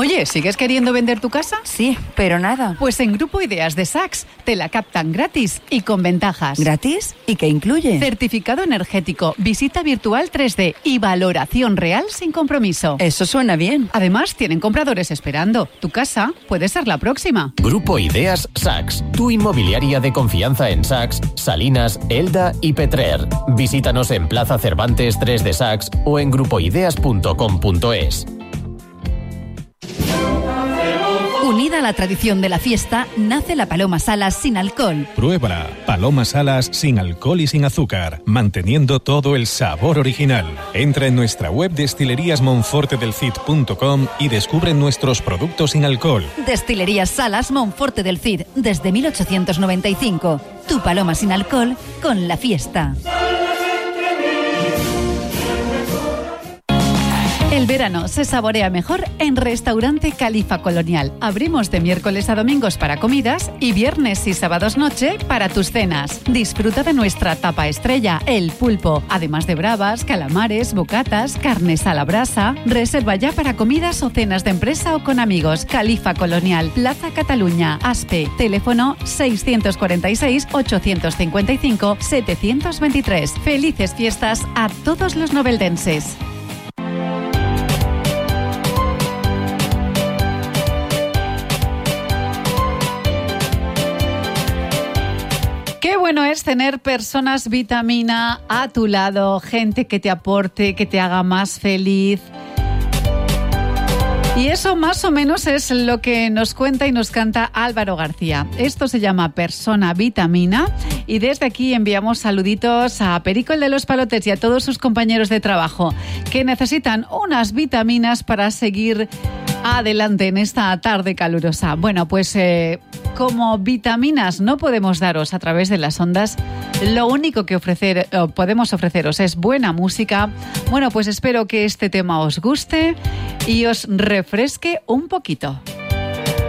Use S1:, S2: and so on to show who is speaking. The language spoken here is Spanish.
S1: Oye, ¿sigues queriendo vender tu casa?
S2: Sí, pero nada.
S1: Pues en Grupo Ideas de Sachs te la captan gratis y con ventajas.
S2: ¿Gratis? ¿Y qué incluye?
S1: Certificado energético, visita virtual 3D y valoración real sin compromiso.
S2: Eso suena bien.
S1: Además, tienen compradores esperando. Tu casa puede ser la próxima.
S3: Grupo Ideas Sachs, tu inmobiliaria de confianza en Sachs, Salinas, Elda y Petrer. Visítanos en Plaza Cervantes 3 de Sachs o en grupoideas.com.es.
S4: Unida a la tradición de la fiesta, nace la Paloma Salas sin alcohol.
S5: Pruébala. Paloma Salas sin alcohol y sin azúcar, manteniendo todo el sabor original. Entra en nuestra web destileríasmonfortedelcid.com y descubre nuestros productos sin alcohol.
S4: Destilerías Salas Monforte del Cid, desde 1895. Tu Paloma sin alcohol con la fiesta.
S1: El verano se saborea mejor en Restaurante Califa Colonial. Abrimos de miércoles a domingos para comidas y viernes y sábados noche para tus cenas. Disfruta de nuestra tapa estrella, el pulpo, además de bravas, calamares, bocatas, carnes a la brasa. Reserva ya para comidas o cenas de empresa o con amigos. Califa Colonial, Plaza Cataluña, Aspe, teléfono 645-855-723. Felices fiestas a todos los noveldenses. Qué bueno es tener personas vitamina a tu lado, gente que te aporte, que te haga más feliz. Y eso más o menos es lo que nos cuenta y nos canta Álvaro García. Esto se llama Persona Vitamina y desde aquí enviamos saluditos a Perico el de los Palotes y a todos sus compañeros de trabajo que necesitan unas vitaminas para seguir adelante en esta tarde calurosa. Bueno, pues como vitaminas no podemos daros a través de las ondas, lo único que podemos ofreceros es buena música. Bueno, pues espero que este tema os guste y os refresque un poquito.